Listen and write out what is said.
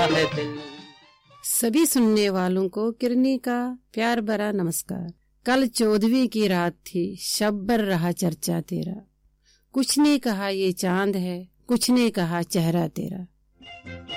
है दिल। सभी सुनने वालों को किरनी का प्यार भरा नमस्कार। कल 14वीं की रात थी, शब्बर रहा चर्चा तेरा। कुछ ने कहा ये चांद है, कुछ ने कहा चेहरा तेरा।